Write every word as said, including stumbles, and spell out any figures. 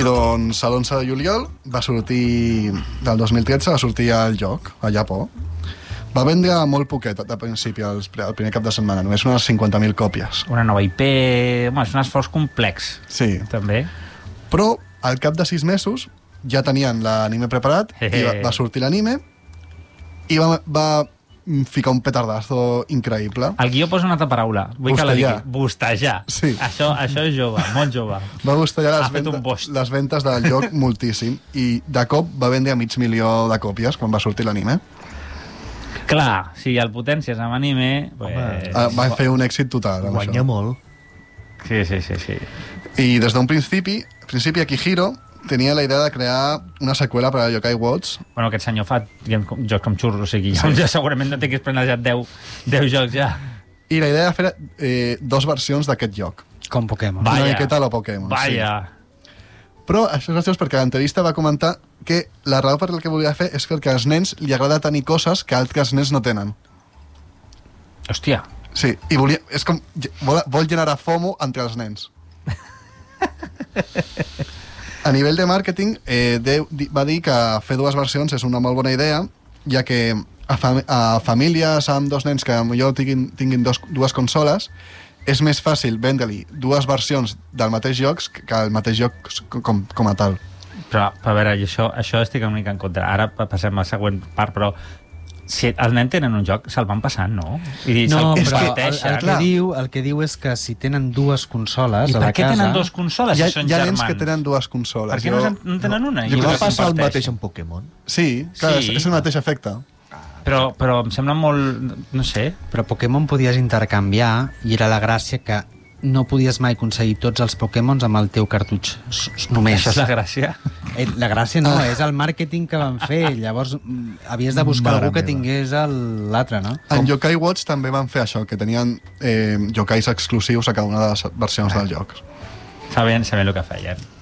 doncs l'onze de juliol va sortir, del dos mil tretze, va sortir el joc, a Japó. Va vendre molt poquet, de principi, el primer cap de setmana, només unes cinquanta mil còpies. Una nova I P... Bueno, és un esforç complex. Sí. També. Però, al cap de sis mesos, ja tenien l'anime preparat, i va, va sortir l'anime, i va, va ficar un petardazo increïble. El guió posa una altra paraula. Vull que la digui. Bostejar. Sí. Això, això és jove, molt jove. Va bostejar les, Ha fet un venda, bost. les ventes del joc moltíssim, i de cop va vendre a mig milió de còpies quan va sortir l'anime. Clar, si el potencies amb anime... Pues... Ah, va fer un èxit total. Amb Guanya això. molt. Sí, sí, sí, sí. I des d'un principi, principi Akihiro tenia la idea de crear una seqüela per a Yokai Watch. Bueno, aquest senyor fa jocs com xurros, o sigui, ja, ja segurament no té que planejat deu jocs ja. I la idea de fer eh, dos versions d'aquest joc. Com Pokémon. Una Vaya. miqueta a lo Pokémon. Vaya. Sí. Però això és graciós perquè a l'entrevista va comentar que la raó per la que volia fer és perquè als nens li agrada tenir coses que altres nens no tenen. Hòstia. Sí, i volia, és com, vol, vol generar FOMO entre els nens. A nivell de màrqueting, eh, de, va dir que fer dues versions és una molt bona idea, ja que a, fam a famílies amb dos nens que potser tinguin, tinguin dos, dues consoles, és més fàcil vendre-li dues versions del mateix joc que el mateix joc com, com a tal. Però, però a veure, això, això estic una mica en contra. Ara passem a la següent part, però si els nens tenen un joc, se'l van passant, no? I No, se'l però el, comparteixen. el, que diu, el que diu és que si tenen dues consoles I a per la què casa... tenen dues consoles Hi ha, si són hi ha germans? nens que tenen dues consoles. Per què no, Jo- se'n- no tenen una? I I va les passar el comparteixen? mateix amb Pokémon. Sí, clar, Sí. és, és el mateix efecte. Però, però em sembla molt... No sé. Però Pokémon podies intercanviar i era la gràcia que no podies mai aconseguir tots els Pokémons amb el teu cartutx s- s- només. Això és la gràcia. Eh, La gràcia no, és el màrqueting que van fer. Llavors mm, havies de buscar Mare algú que meva. tingués el- l'altre, no? En Yokai Watch també van fer això, que tenien eh, yokais exclusius a cada una de les versions del joc. Sabien, sabien el que feien.